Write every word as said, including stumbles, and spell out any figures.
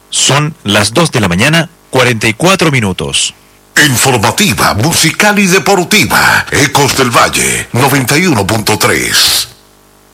Son las dos de la mañana, cuarenta y cuatro minutos. Informativa, musical y deportiva. Ecos del Valle, noventa y uno punto tres.